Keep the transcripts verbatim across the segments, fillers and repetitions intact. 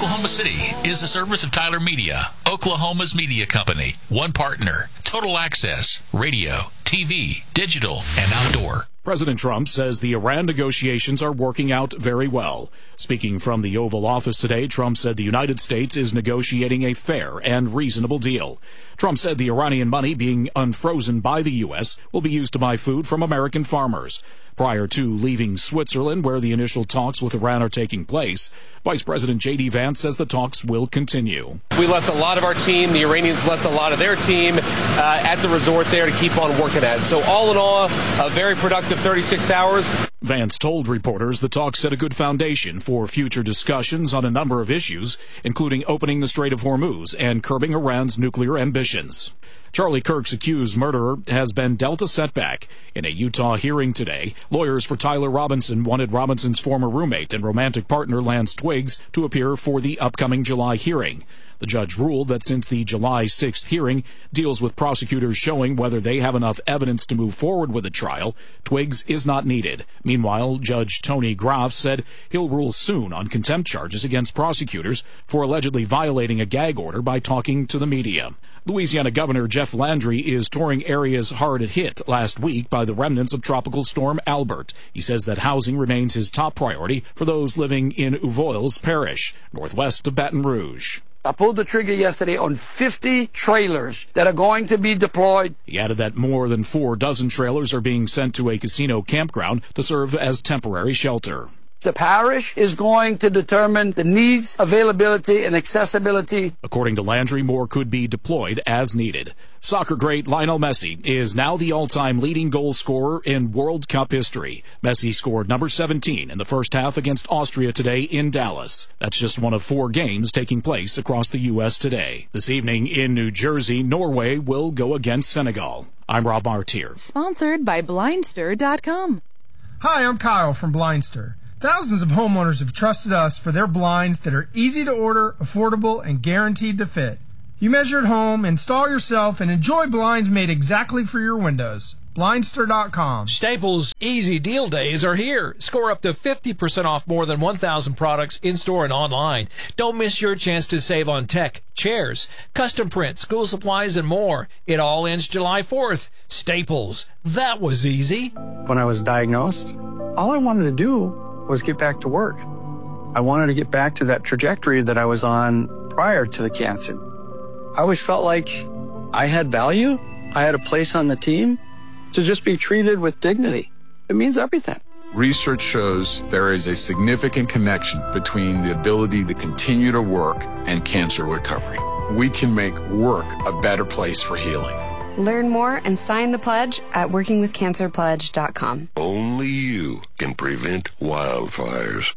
Oklahoma City is a service of Tyler Media, Oklahoma's media company. One partner, total access, radio, T V, digital, and outdoor. President Trump says the Iran negotiations are working out very well. Speaking from the Oval Office today, Trump said the United States is negotiating a fair and reasonable deal. Trump said the Iranian money being unfrozen by the U S will be used to buy food from American farmers. Prior to leaving Switzerland, where the initial talks with Iran are taking place, Vice President J D Vance says the talks will continue. We left a lot of our team. The Iranians left a lot of their team uh, at the resort there to keep on working at it. So all in all, a very productive thirty-six hours. Vance told reporters the talks set a good foundation for future discussions on a number of issues, including opening the Strait of Hormuz and curbing Iran's nuclear ambitions. Charlie Kirk's accused murderer has been dealt a setback. In a Utah hearing today, lawyers for Tyler Robinson wanted Robinson's former roommate and romantic partner Lance Twiggs to appear for the upcoming July hearing. The judge ruled that since the July sixth hearing deals with prosecutors showing whether they have enough evidence to move forward with the trial, Twiggs is not needed. Meanwhile, Judge Tony Groff said he'll rule soon on contempt charges against prosecutors for allegedly violating a gag order by talking to the media. Louisiana Governor Jeff Landry is touring areas hard hit last week by the remnants of Tropical Storm Albert. He says that housing remains his top priority for those living in Uvoyles Parish, northwest of Baton Rouge. I pulled the trigger yesterday on fifty trailers that are going to be deployed. He added that more than four dozen trailers are being sent to a casino campground to serve as temporary shelter. The parish is going to determine the needs, availability, and accessibility. According to Landry, more could be deployed as needed. Soccer great Lionel Messi is now the all-time leading goal scorer in World Cup history. Messi scored number seventeen in the first half against Austria today in Dallas. That's just one of four games taking place across the U S today. This evening in New Jersey, Norway will go against Senegal. I'm Rob Martier. Sponsored by Blindster dot com. Hi, I'm Kyle from Blindster. Thousands of homeowners have trusted us for their blinds that are easy to order, affordable, and guaranteed to fit. You measure at home, install yourself, and enjoy blinds made exactly for your windows. Blindster dot com. Staples Easy Deal Days are here. Score up to fifty percent off more than one thousand products in-store and online. Don't miss your chance to save on tech, chairs, custom print, school supplies, and more. It all ends July fourth. Staples. That was easy. When I was diagnosed, all I wanted to do was get back to work. I wanted to get back to that trajectory that I was on prior to the cancer. I always felt like I had value. I had a place on the team. To just be treated with dignity, it means everything. Research shows there is a significant connection between the ability to continue to work and cancer recovery. We can make work a better place for healing. Learn more and sign the pledge at working with cancer pledge dot com. Only you can prevent wildfires.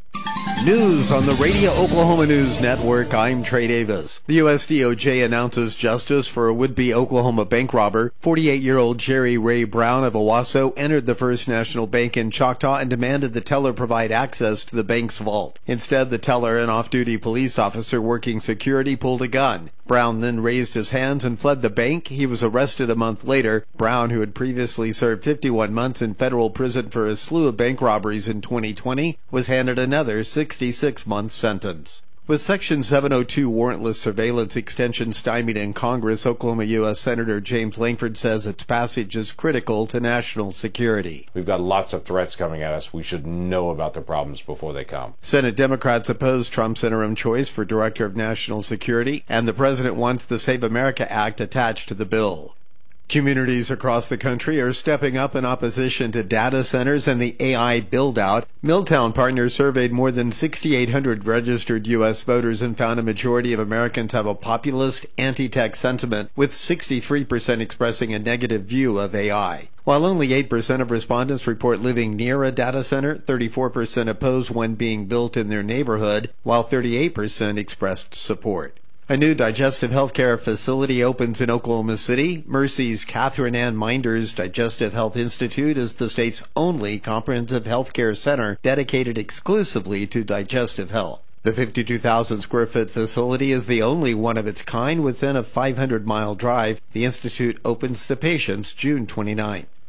News on the Radio Oklahoma News Network. I'm Trey Davis. The U S D O J announces justice for a would-be Oklahoma bank robber. forty-eight-year-old Jerry Ray Brown of Owasso entered the First National Bank in Choctaw and demanded the teller provide access to the bank's vault. Instead, the teller, an off-duty police officer working security, pulled a gun. Brown then raised his hands and fled the bank. He was arrested a month later. Brown, who had previously served fifty-one months in federal prison for a slew of bank robberies in twenty twenty, was handed another sixty-six month sentence. With Section seven oh two warrantless surveillance extension stymied in Congress, Oklahoma U S Senator James Lankford says its passage is critical to national security. We've got lots of threats coming at us. We should know about the problems before they come. Senate Democrats oppose Trump's interim choice for Director of National Security, and the president wants the Save America Act attached to the bill. Communities across the country are stepping up in opposition to data centers and the A I build-out. Milltown Partners surveyed more than sixty-eight hundred registered U S voters and found a majority of Americans have a populist, anti-tech sentiment, with sixty-three percent expressing a negative view of A I. While only eight percent of respondents report living near a data center, thirty-four percent oppose one being built in their neighborhood, while thirty-eight percent expressed support. A new digestive healthcare facility opens in Oklahoma City. Mercy's Catherine Ann Minders Digestive Health Institute is the state's only comprehensive healthcare center dedicated exclusively to digestive health. The fifty-two thousand square foot facility is the only one of its kind within a five hundred mile drive. The institute opens to patients June twenty-ninth.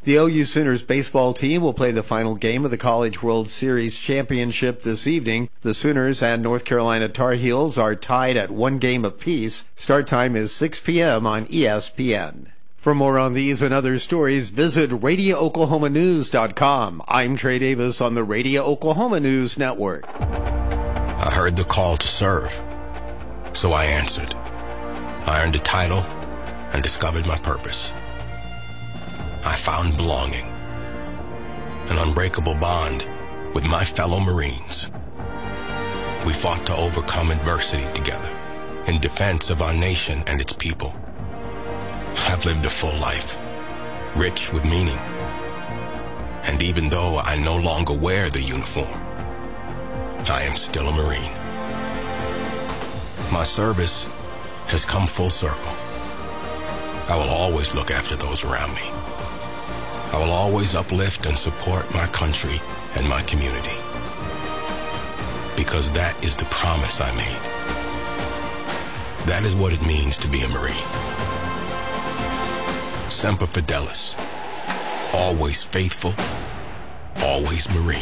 The O U Sooners baseball team will play the final game of the College World Series championship this evening. The Sooners and North Carolina Tar Heels are tied at one game apiece. Start time is six p.m. on E S P N. For more on these and other stories, visit radio oklahoma news dot com. I'm Trey Davis on the Radio Oklahoma News Network. I heard the call to serve, so I answered. I earned a title and discovered my purpose. I found belonging, an unbreakable bond with my fellow Marines. We fought to overcome adversity together in defense of our nation and its people. I've lived a full life, rich with meaning. And even though I no longer wear the uniform, I am still a Marine. My service has come full circle. I will always look after those around me. I will always uplift and support my country and my community. Because that is the promise I made. That is what it means to be a Marine. Semper Fidelis. Always faithful, always Marine.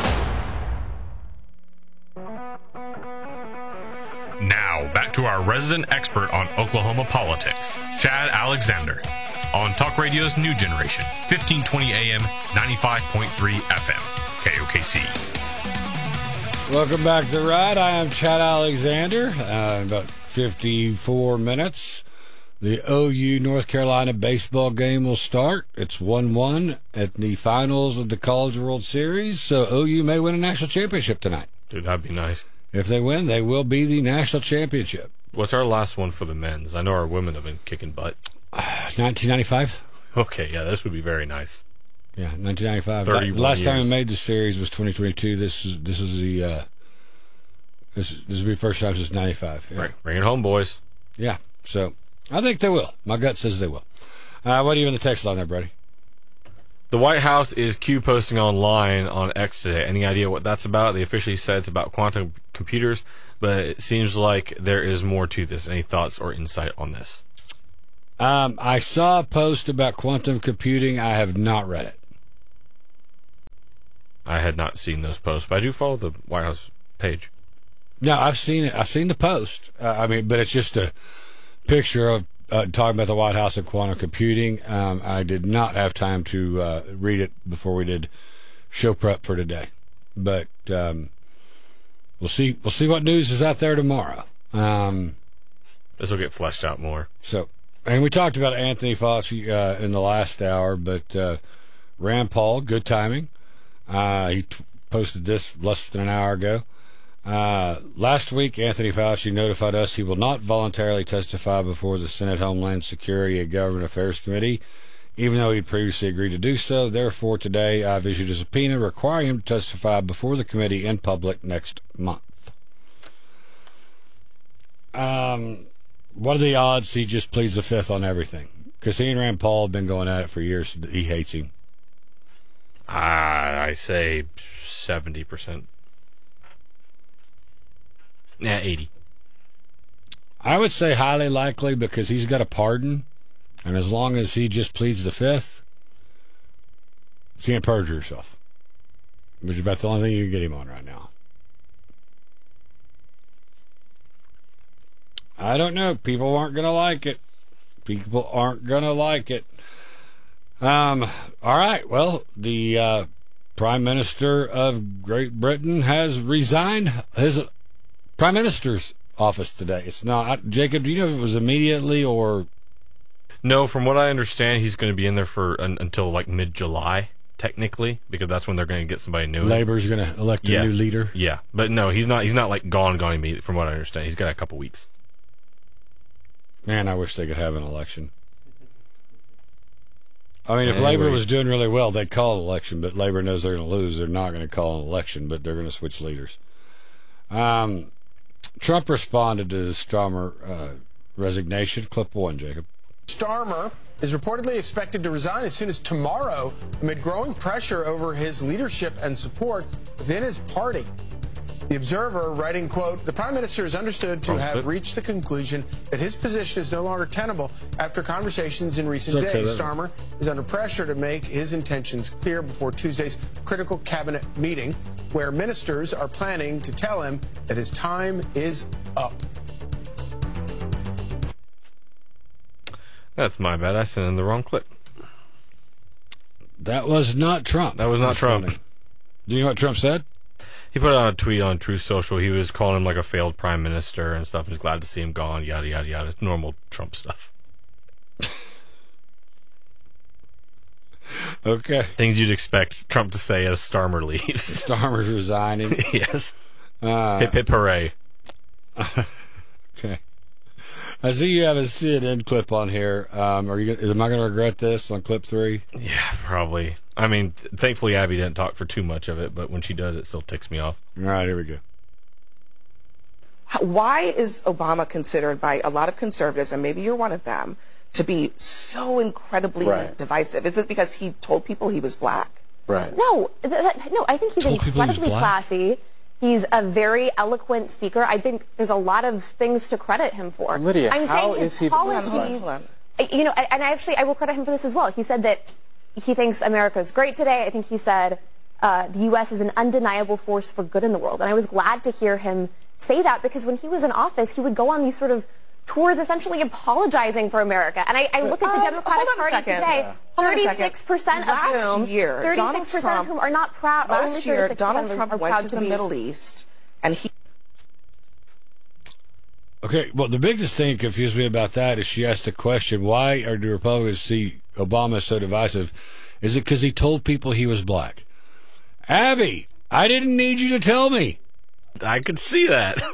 Now, back to our resident expert on Oklahoma politics, Chad Alexander, on Talk Radio's New Generation, fifteen twenty A M, ninety-five point three F M, K O K C. Welcome back to the ride. I am Chad Alexander. Uh, in about fifty-four minutes, the O U North Carolina baseball game will start. It's one one at the finals of the College World Series, so O U may win a national championship tonight. Dude, that'd be nice. If they win, they will be the national championship. What's our last one for the men's? I know our women have been kicking butt. nineteen ninety-five. Okay, yeah, this would be very nice. Yeah, nineteen ninety-five. The last years. time we made the series was twenty twenty-two. This is this is the uh, this this will be the first time since ninety-five. Yeah. Right, bring it home, boys. Yeah, so I think they will. My gut says they will. Uh, what are you in the text line there, Brady? The White House is Q posting online on X today. Any idea what that's about? They officially said it's about quantum computers, but it seems like there is more to this. Any thoughts or insight on this? Um, I saw a post about quantum computing. I have not read it. I had not seen those posts, but I do follow the White House page. No, I've seen it. I've seen the post. Uh, I mean, but it's just a picture of uh, talking about the White House and quantum computing. Um, I did not have time to uh, read it before we did show prep for today, but um, we'll see. We'll see what news is out there tomorrow. Um, this will get fleshed out more. So, and we talked about Anthony Fauci uh, in the last hour, but uh, Rand Paul, good timing. Uh, he t- posted this less than an hour ago. Uh, last week, Anthony Fauci notified us he will not voluntarily testify before the Senate Homeland Security and Government Affairs Committee, even though he'd previously agreed to do so. Therefore, today I've issued a subpoena requiring him to testify before the committee in public next month. Um, what are the odds he just pleads the fifth on everything? Because he and Rand Paul have been going at it for years. He hates him. Uh, I say seventy percent. Nah, eighty. I would say highly likely because he's got a pardon, and as long as he just pleads the fifth, you can't perjure yourself, which is about the only thing you can get him on right now. I don't know. People aren't going to like it. People aren't going to like it. Um. All right. Well, the uh, Prime Minister of Great Britain has resigned his Prime Minister's office today. It's not. Jacob, do you know if it was immediately or? No, from what I understand, he's going to be in there for un, until like mid-July, technically, because that's when they're going to get somebody new. Labor's going to elect yeah. a new leader. Yeah, but no, he's not. He's not like gone, gone immediately. From what I understand, he's got a couple weeks. Man, I wish they could have an election. I mean, if anyway. Labor was doing really well, they'd call an election, but Labor knows they're going to lose. They're not going to call an election, but they're going to switch leaders. Um, Trump responded to the Starmer uh, resignation. Clip one, Jacob. Starmer is reportedly expected to resign as soon as tomorrow amid growing pressure over his leadership and support within his party. The Observer writing, quote, the Prime Minister is understood to have reached the conclusion that his position is no longer tenable after conversations in recent okay, days. that... Starmer is under pressure to make his intentions clear before Tuesday's critical cabinet meeting, where ministers are planning to tell him that his time is up. That's my bad. I sent in the wrong clip. That was not Trump. That was not That's Trump. Funny. Do you know what Trump said? He put out a tweet on Truth Social. He was calling him like a failed prime minister and stuff. And he's glad to see him gone. Yada yada yada. It's normal Trump stuff. Okay. Things you'd expect Trump to say as Starmer leaves. Starmer's resigning. Yes. Uh, hip hip hooray. Okay. I see you have a C N N clip on here. Um, are you? Gonna, am I going to regret this on clip three? Yeah, probably. I mean, th- thankfully Abby didn't talk for too much of it, but when she does, it still ticks me off. All right, here we go. Why is Obama considered by a lot of conservatives, and maybe you're one of them, to be so incredibly right. divisive? Is it because he told people he was black? Right. No, th- th- no. I think he's told incredibly he classy. He's a very eloquent speaker. I think there's a lot of things to credit him for. Lydia, I'm how saying is his he? policies, hold on, hold on. You know, and I actually I will credit him for this as well. He said that he thinks America is great today. I think he said uh, the U S is an undeniable force for good in the world, and I was glad to hear him say that, because when he was in office, he would go on these sort of tours essentially apologizing for America. And I, I look at the um, Democratic Party today, thirty-six percent of whom, year, thirty-six percent of whom are not proud. Last only year, Donald are Trump went to the Middle East, and he... Okay, well, the biggest thing that confused me about that is she asked the question, why are the Republicans see Obama so divisive? Is it because he told people he was black? Abby, I didn't need you to tell me. I could see that.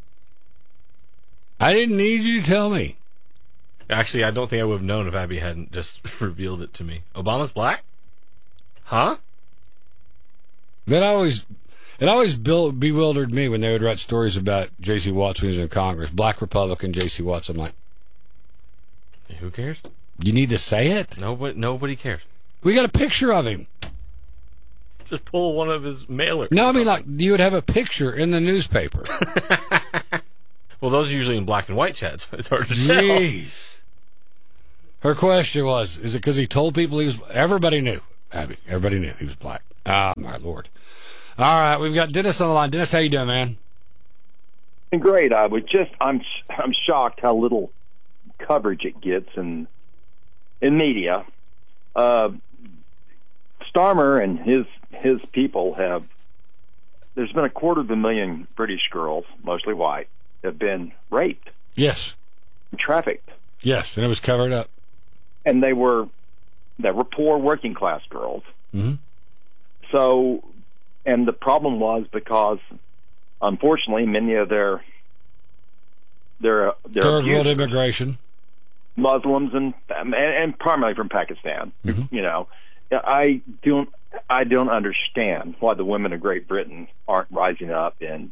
I didn't need you to tell me. Actually, I don't think I would have known if Abby hadn't just revealed it to me. Obama's black? Huh? That always... It always bewildered me when they would write stories about J C. Watts when he was in Congress. Black Republican J C. Watts. I'm like, who cares? You need to say it? Nobody, nobody cares. We got a picture of him. Just pull one of his mailers. No, I mean, like, you would have a picture in the newspaper. Well, those are usually in black and white, Chad, so it's hard to Jeez. Tell. Her question was, is it because he told people he was... Everybody knew, Abby. Everybody knew he was black. Oh, my Lord. All right, we've got Dennis on the line. Dennis, how you doing, man? Great. I was just I'm I'm shocked how little coverage it gets in in media. Uh, Starmer and his his people have. There's been a quarter of a million British girls, mostly white, have been raped. Yes. Trafficked. Yes, and it was covered up. And they were they were poor working class girls. Mm-hmm. So. And the problem was because, unfortunately, many of their their their third abusers, world immigration, Muslims and, and and primarily from Pakistan. Mm-hmm. You know, I don't I don't understand why the women of Great Britain aren't rising up. And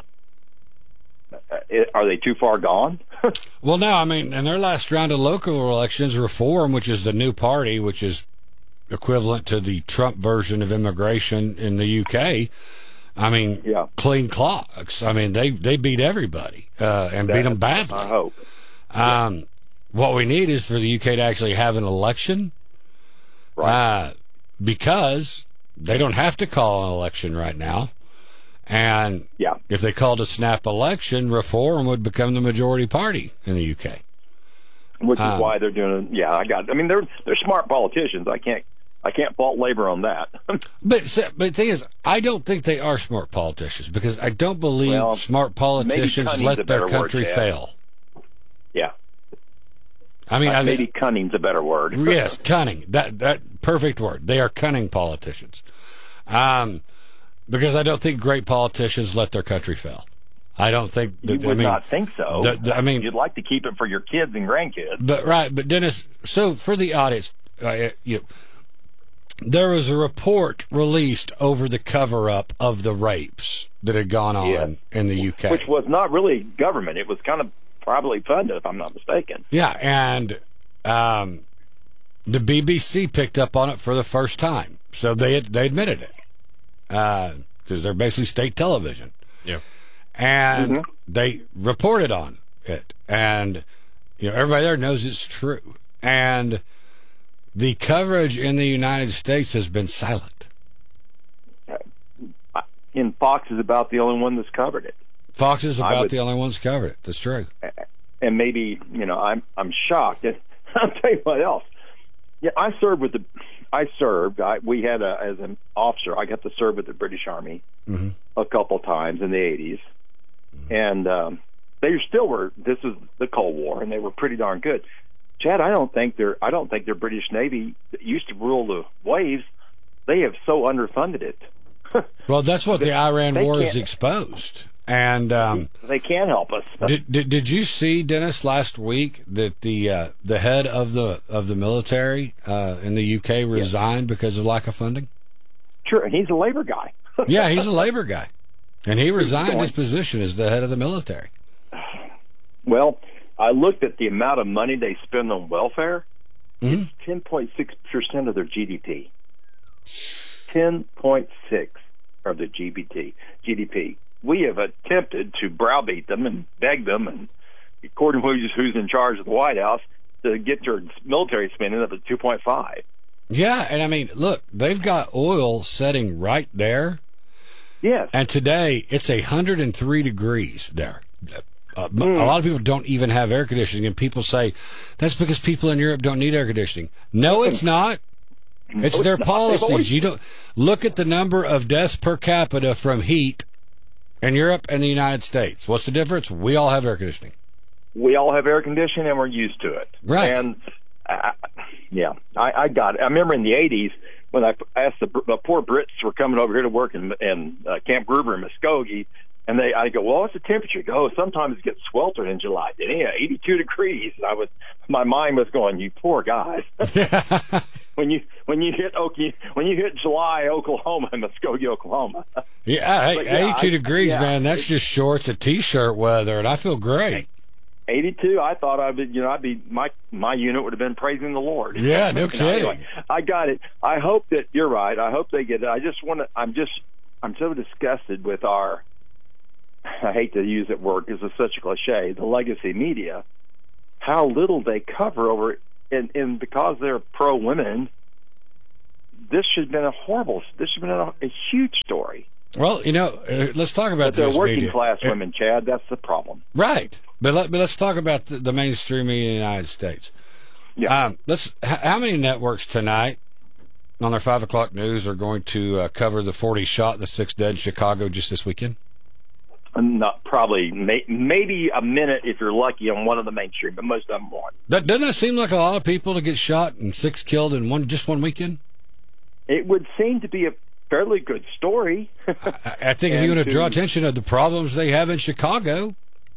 uh, are they too far gone? Well, no. I mean, in their last round of local elections, Reform, which is the new party, which is equivalent to the Trump version of immigration in the U K. I mean, yeah. clean clocks. I mean, they, they beat everybody uh, and that, beat them badly. I hope. Um, yeah. What we need is for the U K to actually have an election, right? Uh, because they don't have to call an election right now. And yeah. if they called a snap election, Reform would become the majority party in the U K. Which is um, why they're doing. Yeah, I got. I mean, they're they're smart politicians. I can't. I can't fault labor on that. but but the thing is, I don't think they are smart politicians, because I don't believe well, smart politicians let their country word, fail. Yeah. I mean, uh, I maybe cunning's a better word. Yes, cunning. That that perfect word. They are cunning politicians. Um, because I don't think great politicians let their country fail. I don't think that, you would I mean, not think so. The, the, I mean, you'd like to keep it for your kids and grandkids. But right, but Dennis. So for the audience, uh, you know, there was a report released over the cover-up of the rapes that had gone on yeah. in the U K, which was not really government. It was kind of privately funded, if I'm not mistaken. Yeah, and um, the B B C picked up on it for the first time, so they they admitted it because uh, they're basically state television. Yeah. and Mm-hmm. they reported on it, and you know everybody there knows it's true, and the coverage in the United States has been silent. And Fox is about the only one that's covered it. Fox is I about would- the only one's covered it. That's true. And maybe, you know, I'm I'm shocked. And I'll tell you what else. Yeah, I served with the, I served. I, we had a as an officer. I got to serve with the British Army mm-hmm. a couple times in the eighties, mm-hmm. and um, they still were. This is the Cold War, and they were pretty darn good. Chad, I don't think they're. I don't think their British Navy that used to rule the waves. They have so underfunded it. Well, that's what the Iran they war has can't- exposed. And um, they can't help us. did, did did you see, Dennis, last week that the uh, the head of the of the military uh, in the U K resigned because of lack of funding? Sure, and he's a labor guy. Yeah, he's a labor guy, and he resigned his position as the head of the military. Well, I looked at the amount of money they spend on welfare. Mm-hmm. It's ten point six percent of their G D P. ten point six of the G D P. We have attempted to browbeat them and beg them, and according to who's, who's in charge of the White House, to get their military spending up at two point five. Yeah, and I mean, look, they've got oil setting right there. Yes. And today it's one hundred three degrees there. Uh, Mm. A lot of people don't even have air conditioning, and people say that's because people in Europe don't need air conditioning. No, it's not. It's No, their it's not. policies. They've always- You don't look at the number of deaths per capita from heat in Europe and the United States. What's the difference? We all have air conditioning. We all have air conditioning, and we're used to it. Right. And, uh, yeah, I, I got it. I remember in the eighties when I asked the, the poor Brits were coming over here to work in, in uh, Camp Gruber in Muskogee, and they, I go, well, what's the temperature? Go, oh, sometimes it gets sweltering in July. Yeah, eighty-two degrees. I was, my mind was going, you poor guys. when you when you hit Okie, when you hit July, Oklahoma, Muskogee, Oklahoma. Yeah, hey, But, yeah, eighty-two I- degrees, yeah, man. That's it- just shorts and t-shirt weather, and I feel great. eighty-two. I thought I'd be, you know, I'd be my my unit would have been praising the Lord. Yeah, no You know, kidding. anyway, I got it. I hope that you're right. I hope they get it. I just want to. I'm just. I'm so disgusted with our. I hate to use that word because it's such a cliche. The legacy media, how little they cover over, and and because they're pro women, this should have been a horrible. This should have been a, a huge story. Well, you know, uh, let's talk about But they're this working media. class Uh, women, Chad. That's the problem. Right. But, let, but let's talk about the, the mainstream media in the United States. Yeah. Um, let's. H- how many networks tonight on their five o'clock news are going to uh, cover the forty shot and the six dead in Chicago just this weekend? Not probably, may, maybe a minute if you're lucky on one of the mainstream, but most of them won't. That, doesn't that seem like a lot of people to get shot and six killed in one just one weekend? It would seem to be a fairly good story. I, I think if And you want to to- draw attention to the problems they have in Chicago,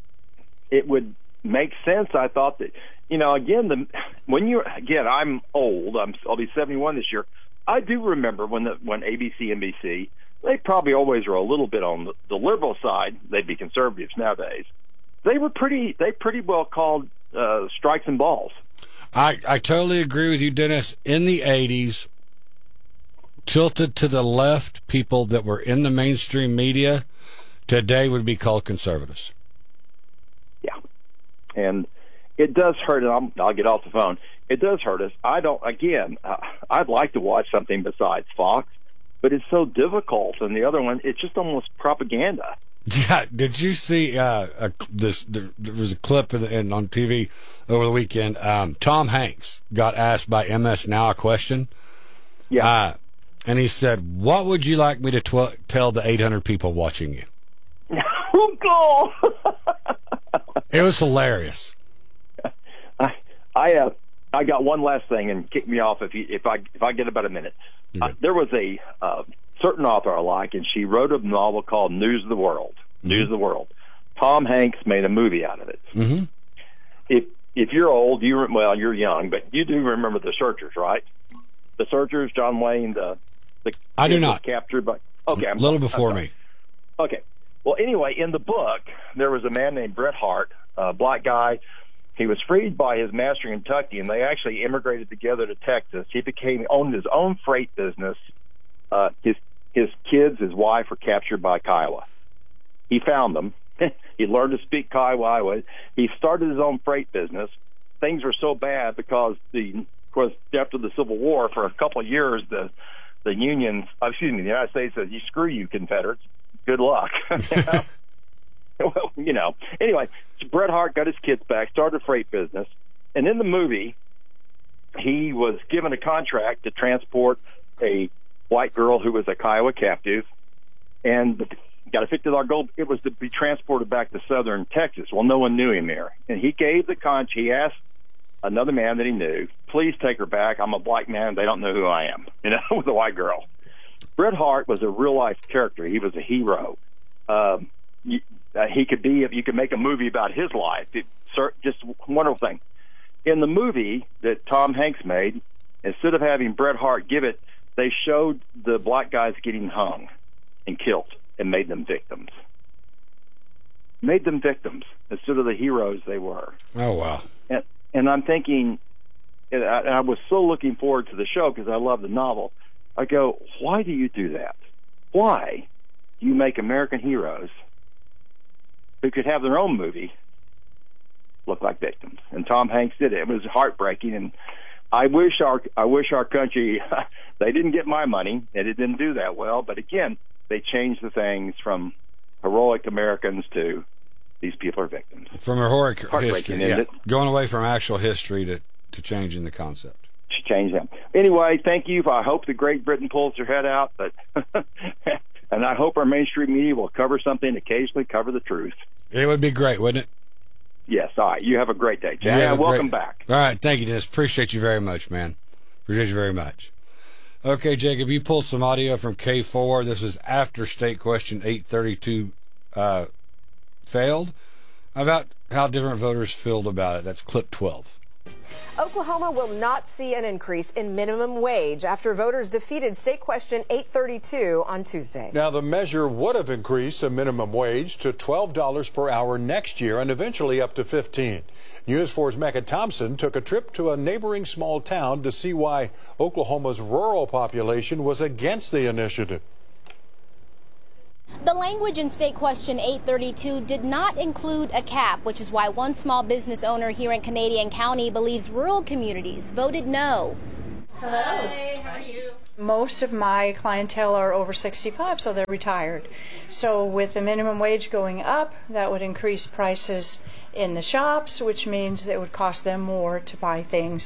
It would make sense. I thought that, you know, again, the when you again, I'm old. I'm I'll be seventy-one this year. I do remember when the when A B C, N B C, they probably always were a little bit on the, the liberal side. They'd be conservatives nowadays. They were pretty. They pretty well called uh, strikes and balls. I, I totally agree with you, Dennis. In the eighties, tilted to the left people that were in the mainstream media today would be called conservatives. Yeah, and it does hurt. And I'm, I'll get off the phone. It does hurt us. I don't. Again, uh, I'd like to watch something besides Fox, but it's so difficult. And the other one, it's just almost propaganda. Yeah, did you see uh, a, this? There, there was a clip in, in, on T V over the weekend. Um, Tom Hanks got asked by M S Now a question. Yeah, uh, and he said, "What would you like me to tw- tell the eight hundred people watching you?" Go. It was hilarious. I I uh, I got one last thing, and kick me off if you, if I if I get about a minute. Uh, there was a uh, certain author I like, and she wrote a novel called News of the World. Mm-hmm. News of the World. Tom Hanks made a movie out of it. Mm-hmm. If if you're old, you well, you're young, but you do remember The Searchers, right? The Searchers, John Wayne. The, the I do kid was not. captured by. Okay, a I'm little sorry. before I'm sorry. me. Okay. Well, anyway, in the book, there was a man named Bret Hart, a black guy. He was freed by his master in Kentucky, and they actually immigrated together to Texas. He became owned his own freight business. Uh, his his kids, his wife, were captured by Kiowa. He found them. he learned to speak Kiowa. He started his own freight business. Things were so bad because the, of course, after the Civil War, for a couple of years, the the unions, excuse me, the United States said, "You screw you, Confederates. Good luck." You know? Well, you know. Anyway, so Bret Hart got his kids back, started a freight business, and in the movie, he was given a contract to transport a white girl who was a Kiowa captive, and got a fifty dollar gold. It was to be transported back to southern Texas. Well, no one knew him there, and he gave the contract. He asked another man that he knew, "Please take her back. I'm a black man. They don't know who I am." You know, with a white girl. Bret Hart was a real life character. He was a hero. Um, you, uh, he could be. You could make a movie about his life. It, just a wonderful thing. In the movie that Tom Hanks made, instead of having Bret Hart give it, they showed the black guys getting hung and killed and made them victims. Made them victims instead of the heroes they were. Oh, wow. And, and I'm thinking, and I, and I was so looking forward to the show because I love the novel. I go, why do you do that? Why do you make American heroes who could have their own movie look like victims? And Tom Hanks did it. It was heartbreaking, and I wish our I wish our country they didn't get my money, and it didn't do that well. But again, they changed the things from heroic Americans to these people are victims. From heroic history, yeah. It? Going away from actual history to, to changing the concept. To change them. Anyway, thank you. I hope the Great Britain pulls their head out, but and I hope our mainstream media will cover something, occasionally cover the truth. It would be great, wouldn't it? Yes. All right. You have a great day, Chad. Yeah, welcome great... back. All right. Thank you, Dennis. Appreciate you very much, man. Appreciate you very much. Okay, Jacob, you pulled some audio from K four. This is after state question eight thirty-two uh, failed, about how different voters feel about it. That's clip twelve. Oklahoma will not see an increase in minimum wage after voters defeated state question eight thirty-two on Tuesday. Now, the measure would have increased the minimum wage to twelve dollars per hour next year and eventually up to fifteen dollars. News four's Mecca Thompson took a trip to a neighboring small town to see why Oklahoma's rural population was against the initiative. The language in state question eight thirty-two did not include a cap, which is why one small business owner here in Canadian County believes rural communities voted no. Hello. Hi, how are you? Most of my clientele are over sixty-five, so they're retired. So with the minimum wage going up, that would increase prices in the shops, which means it would cost them more to buy things.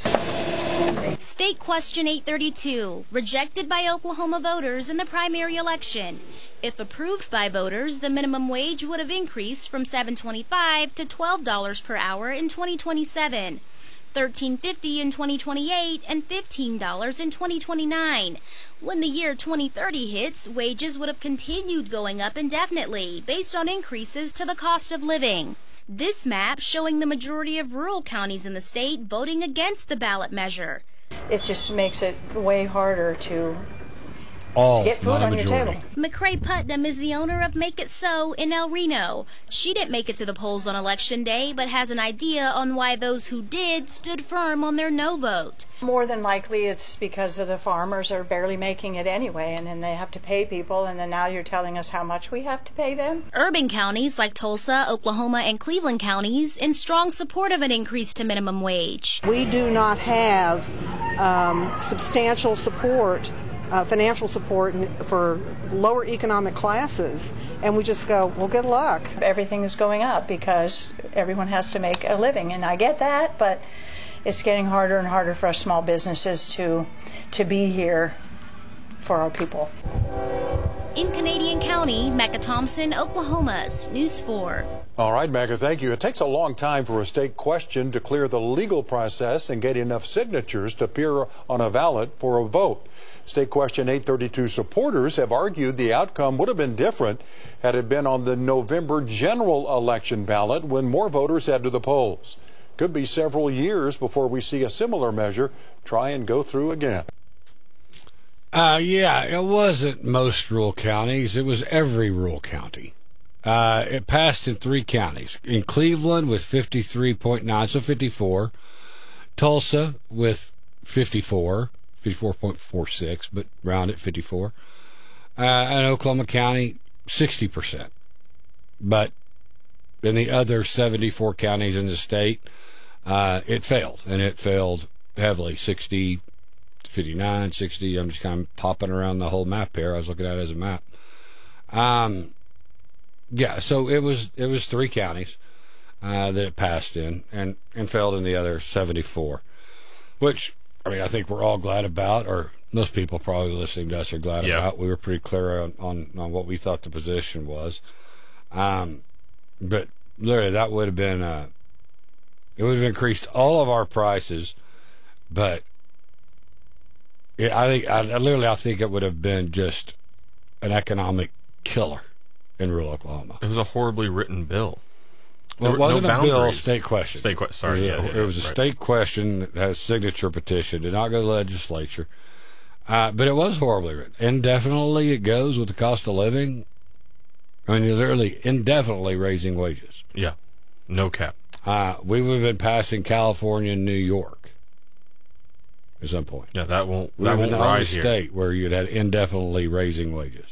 State question eight thirty-two, rejected by Oklahoma voters in the primary election. If approved by voters, the minimum wage would have increased from seven twenty-five to twelve dollars per hour in twenty twenty-seven, thirteen fifty in twenty twenty-eight, and fifteen dollars in twenty twenty-nine. When the year twenty thirty hits, wages would have continued going up indefinitely based on increases to the cost of living. This map showing the majority of rural counties in the state voting against the ballot measure. It just makes it way harder to All, get food on your table. McCrae Putnam is the owner of Make It So in El Reno. She didn't make it to the polls on election day, but has an idea on why those who did stood firm on their no vote. More than likely it's because of the farmers are barely making it anyway, and then they have to pay people, and then now you're telling us how much we have to pay them? Urban counties like Tulsa, Oklahoma, and Cleveland counties in strong support of an increase to minimum wage. We do not have um, substantial support Uh, financial support for lower economic classes, and we just go, well, good luck. Everything is going up because everyone has to make a living, and I get that, but it's getting harder and harder for us small businesses to to be here for our people. In Canadian County, Mecca Thompson, Oklahoma's News four. All right, Mecca, thank you. It takes a long time for a state question to clear the legal process and get enough signatures to appear on a ballot for a vote. State question eight thirty-two supporters have argued the outcome would have been different had it been on the November general election ballot when more voters head to the polls. Could be several years before we see a similar measure try and go through again. Uh, yeah, it wasn't most rural counties. It was every rural county. Uh, it passed in three counties. In Cleveland with fifty-three point nine, so fifty-four. Tulsa with fifty-four, fifty-four point four six, but round it fifty-four. Uh, and Oklahoma County, sixty percent. But in the other seventy-four counties in the state, uh, it failed, and it failed heavily, sixty, fifty-nine, sixty. I'm just kind of popping around the whole map here. I was looking at it as a map. Um, yeah, so it was it was three counties uh, that it passed in, and, and failed in the other seventy-four, which, I mean, I think we're all glad about, or most people probably listening to us are glad yeah. about. We were pretty clear on, on, on what we thought the position was. Um, but literally, that would have been, uh, it would have increased all of our prices, but yeah, I think, I, literally, I think it would have been just an economic killer in rural Oklahoma. It was a horribly written bill. Well, it wasn't no a bill, state question. State question, sorry. It was, yeah, a, yeah, it was a right. state question that had a signature petition, did not go to the legislature. Uh, but it was horribly written. Indefinitely it goes with the cost of living. I mean, you're literally indefinitely raising wages. Yeah, no cap. Uh, we would have been passing California and New York at some point. Yeah, that won't, we that won't won't rise rise here. State where you'd had indefinitely raising wages.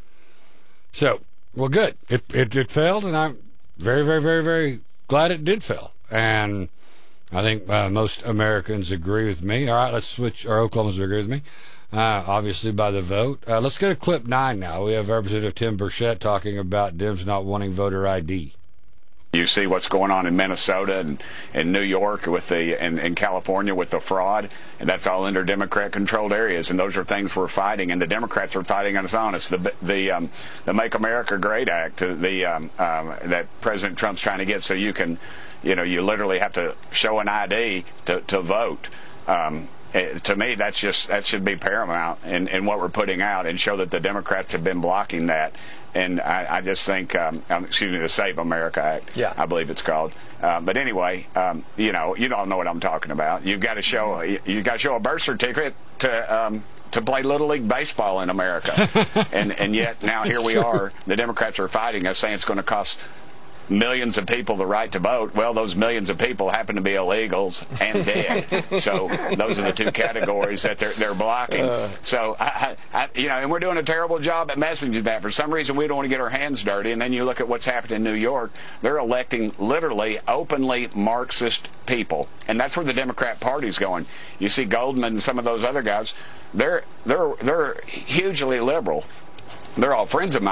So, well, good. It, it, it failed, and I'm very, very, very, very glad it did fail. And I think uh, most Americans agree with me. All right, let's switch, or Oklahomans agree with me, uh, obviously by the vote. Uh, let's go to clip nine now. We have Representative Tim Burchett talking about Dems not wanting voter I D. You see what's going on in Minnesota and in New York with the and in California with the fraud, and that's all under Democrat-controlled areas, and those are things we're fighting, and the Democrats are fighting us on us. The the um, the Make America Great Act, the um, um, that President Trump's trying to get, so you can, you know, you literally have to show an I D to to vote. Um, it, to me, that's just that should be paramount in, in what we're putting out, and show that the Democrats have been blocking that. And I, I just think, um, excuse me, the Save America Act, yeah. I believe it's called. Uh, but anyway, um, you know, you don't know what I'm talking about. You've got to show, you got to show a birth certificate to um, to play Little League Baseball in America, and and yet now here we are. The Democrats are fighting us, saying it's going to cost millions of people the right to vote. Well, those millions of people happen to be illegals and dead. So those are the two categories that they're they're blocking. Uh, so I, I, you know, and we're doing a terrible job at messaging that. For some reason, we don't want to get our hands dirty. And then you look at what's happened in New York. They're electing literally openly Marxist people, and that's where the Democrat Party's going. You see Goldman and some of those other guys. They're they're they're hugely liberal. They're all friends of mine.